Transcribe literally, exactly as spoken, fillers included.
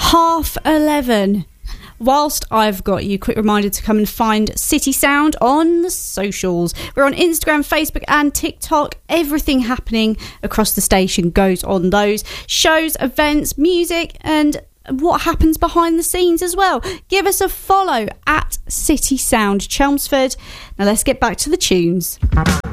half eleven. Whilst I've got you, quick reminder to come and find City Sound on the socials. We're on Instagram, Facebook and TikTok. Everything happening across the station goes on those. Shows, events, music and what happens behind the scenes as well. Give us a follow at City Sound Chelmsford. Now let's get back to the tunes.